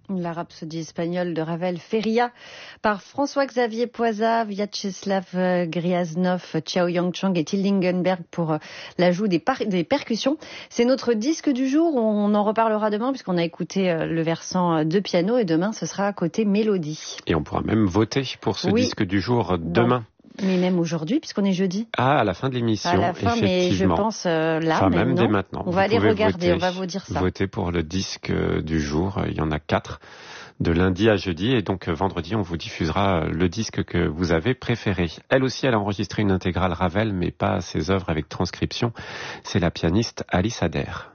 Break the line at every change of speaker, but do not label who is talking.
La rhapsodie espagnole de Ravel, Feria, par François-Xavier Poisa, Vyacheslav Gryaznov, Xiao Yangchang et Till Lingenberg pour l'ajout des percussions. C'est notre disque du jour. On en reparlera demain puisqu'on a écouté le versant de piano et demain ce sera côté mélodie.
Et on pourra même voter pour ce disque du jour demain.
Mais même aujourd'hui, puisqu'on est jeudi.
Ah, à la fin de l'émission,
à la fin,
effectivement.
Mais je pense là,
enfin, même dès maintenant.
On va aller regarder, on va vous dire ça.
Votez pour le disque du jour. Il y en a 4, de lundi à jeudi. Et donc, vendredi, on vous diffusera le disque que vous avez préféré. Elle aussi, elle a enregistré une intégrale Ravel, mais pas ses œuvres avec transcription. C'est la pianiste Alice Adair.